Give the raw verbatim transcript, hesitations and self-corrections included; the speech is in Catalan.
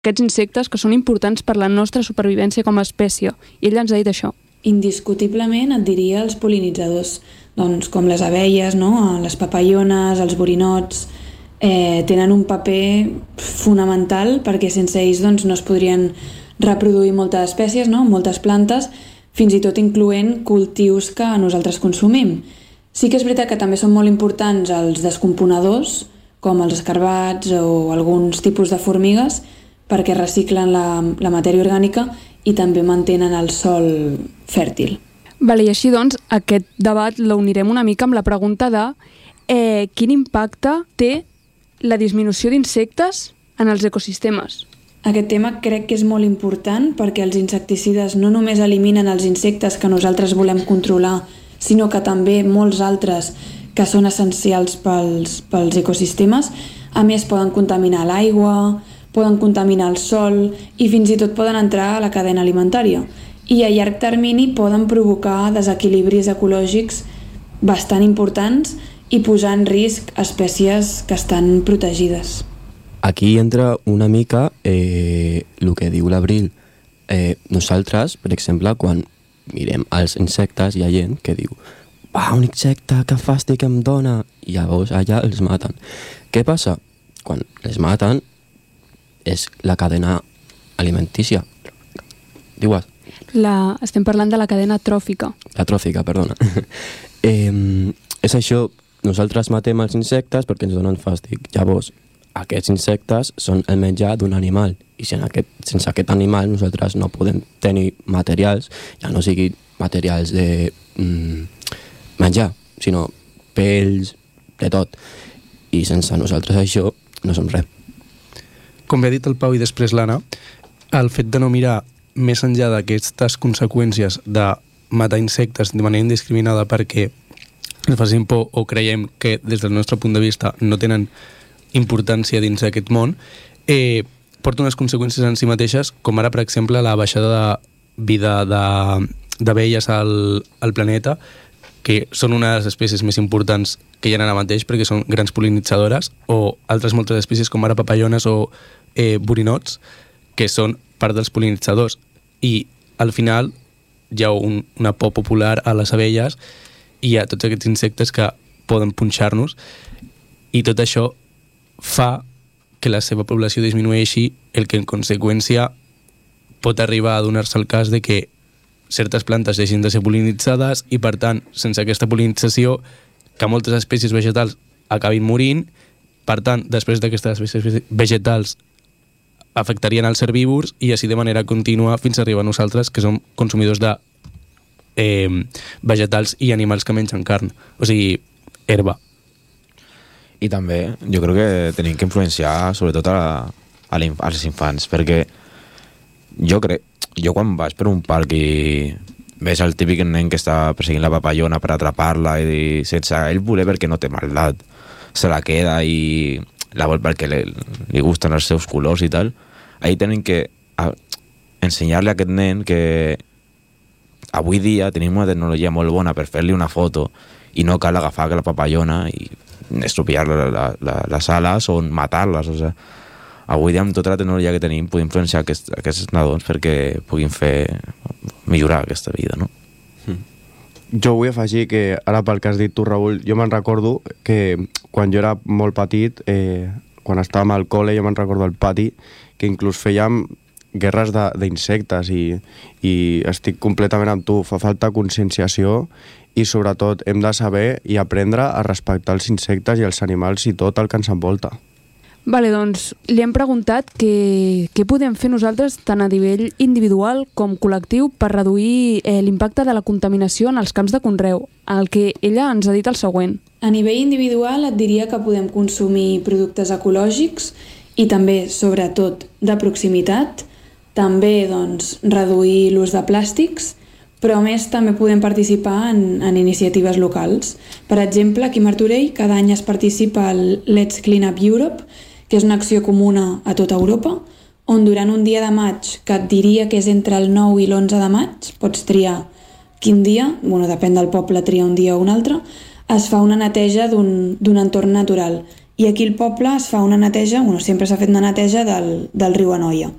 aquests insectes que són importants per la nostra supervivència com a espècie. I ella ens ha dit això. Indiscutiblement et diria els pol·linitzadors, doncs com les abelles, no? Les papallones, els borinots, eh, tenen un paper fonamental perquè sense ells doncs, no es podrien reproduir moltes espècies, no? Moltes plantes, fins i tot incloent cultius que nosaltres consumim. Sí que és veritat que també són molt importants els descomponedors, com els escarbats o alguns tipus de formigues, perquè reciclen la, la matèria orgànica i també mantenen el sòl fèrtil. Vale, I així doncs, aquest debat l'unirem una mica amb la pregunta de eh, quin impacte té la disminució d'insectes en els ecosistemes? Aquest tema crec que és molt important perquè els insecticides no només eliminen els insectes que nosaltres volem controlar, sinó que també molts altres que són essencials pels, pels ecosistemes. A més, poden contaminar l'aigua, poden contaminar el sòl i fins i tot poden entrar a la cadena alimentària. I a llarg termini poden provocar desequilibris ecològics bastant importants i posar en risc espècies que estan protegides. Aquí entra una mica eh, el que diu l'Abril. Eh, nosaltres, per exemple, quan mirem els insectes, hi ha gent que diu «Va, un insecte, que fàstic em dona!» i llavors allà els maten. Què passa? Quan els maten és la cadena alimentícia. Digues. La... Estem parlant de la cadena tròfica. La tròfica, perdona. eh, és això, nosaltres matem els insectes perquè ens donen fàstic. Llavors, aquests insectes són el menjar d'un animal i sense aquest, sense aquest animal nosaltres no podem tenir materials, ja no sigui materials de mm, menjar, sinó pells, de tot. I sense nosaltres això no som res. Com bé ha dit el Pau i després l'Anna, el fet de no mirar més enllà d'aquestes conseqüències de matar insectes de manera indiscriminada perquè ens facin por o creiem que des del nostre punt de vista no tenen importància dins d'aquest món, eh, porta unes conseqüències en si mateixes, com ara, per exemple, la baixada de vida d'abelles al, al planeta, que són una de les espècies més importants que hi ha ara mateix perquè són grans pol·linitzadores, o altres moltes espècies com ara papallones o eh, borinots, que són part dels pol·linitzadors. I al final hi ha un, una por popular a les abelles i a tots aquests insectes que poden punxar-nos, i tot això fa que la seva població disminueixi, el que en conseqüència pot arribar a donar-se el cas de que certes plantes deixin de ser pol·linitzades i, per tant, sense aquesta pol·linització, que moltes espècies vegetals acabin morint. Per tant, després d'aquestes espècies vegetals afectarien els herbívors i així de manera contínua fins a arribar a nosaltres, que som consumidors de eh, vegetals i animals que mengen carn, o sigui, herba. I també jo crec que tenim que influenciar sobretot a, a als infants, perquè jo crec, jo quan vaig per un parc i ves el típic nen que està perseguint la papallona per atrapar-la i sense ell voler perquè no té maldat, se la queda i la vol perquè li, li gusten els seus colors i tal, ahir tenim que a, ensenyar-li a aquest nen que avui dia tenim una tecnologia molt bona per fer-li una foto i no cal agafar la papallona i estropiar la, la, la, les ales o matar-les. O sigui, avui dia amb tota la tecnologia que tenim podem influenciar aquest, aquests nadons perquè puguin fer millorar aquesta vida, no? Jo vull afegir que, ara pel que has dit tu, Raül, jo me'n recordo que quan jo era molt petit, eh, quan estàvem al col·le, jo me'n recordo al pati, que inclús fèiem guerres d'insectes i, i estic completament amb tu. Fa falta conscienciació i sobretot hem de saber i aprendre a respectar els insectes i els animals i tot el que ens envolta. Vale, doncs li hem preguntat què, què podem fer nosaltres tant a nivell individual com col·lectiu per reduir eh, l'impacte de la contaminació en els camps de conreu, al que ella ens ha dit el següent. A nivell individual et diria que podem consumir productes ecològics i també, sobretot, de proximitat, també doncs, reduir l'ús de plàstics, però a més també podem participar en, en iniciatives locals. Per exemple, aquí a Martorell cada any es participa al Let's Clean Up Europe, que és una acció comuna a tota Europa, on durant un dia de maig, que et diria que és entre el nou i l'onze de maig, pots triar quin dia, bueno, depèn del poble, tria un dia o un altre, es fa una neteja d'un entorn natural. i aquí al poble es fa una neteja, bueno, sempre s'ha fet una neteja del, del riu Anoia.